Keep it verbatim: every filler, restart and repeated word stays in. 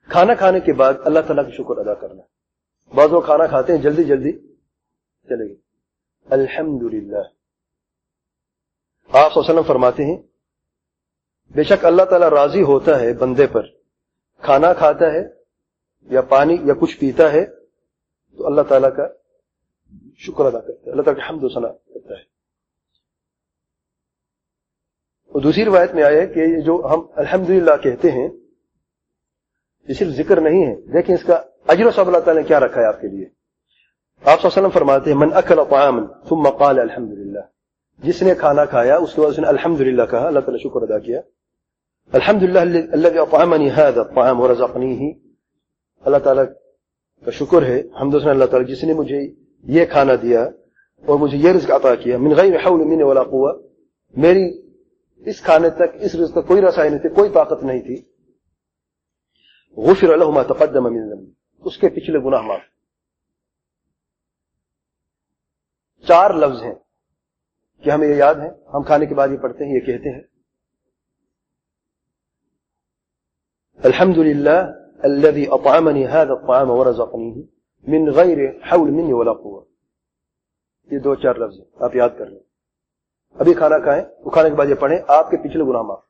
کھانا کھانے کے بعد اللہ تعالیٰ کا شکر ادا کرنا. بعض لوگ کھانا کھاتے ہیں جلدی جلدی چلے گئے. الحمدللہ. آپ صلی اللہ علیہ وسلم فرماتے ہیں بے شک اللہ تعالیٰ راضی ہوتا ہے بندے پر، کھانا کھاتا ہے یا پانی یا کچھ پیتا ہے تو اللہ تعالیٰ کا شکر ادا کرتا ہے، اللہ تعالیٰ کا حمد و ثنا کرتا ہے. اور دوسری روایت میں آیا ہے کہ جو ہم الحمدللہ کہتے ہیں یہ صرف ذکر نہیں ہے، لیکن اس کا اجر و ثواب اللہ تعالیٰ نے کیا رکھا ہے آپ کے لیے. آپ صلی اللہ علیہ وسلم فرماتے ہیں من اکل طعاما ثم قال الحمدللہ، جس نے کھانا کھایا اس کے بعد اس نے الحمدللہ کہا، اللہ تعالیٰ شکر ادا کیا. الحمدللہ الذی اطعمنی ھذا الطعام ورزقنیہ، اللہ تعالیٰ کا شکر ہے، حمد و ثنا اللہ تعالیٰ جس نے مجھے یہ کھانا دیا اور مجھے یہ رزق عطا کیا. من غیر حول منی ولا قوہ، میری اس کھانے تک اس رزق تک کوئی رسائی نہیں تھی، کوئی طاقت نہیں تھی. غفر له ما تقدم من ذنبه، اس کے پچھلے گناہ معاف. چار لفظ ہیں کہ ہمیں یہ یاد ہیں، ہم کھانے کے بعد یہ پڑھتے ہیں، یہ کہتے ہیں الحمدللہ الذي اطعمني هذا الطعام ورزقنيه من غیر حول مني ولا قوة. یہ دو چار لفظ ہیں، آپ یاد کر لیں. ابھی کھانا کھائیں، وہ کھانے کے بعد یہ پڑھیں، آپ کے پچھلے گناہ معاف.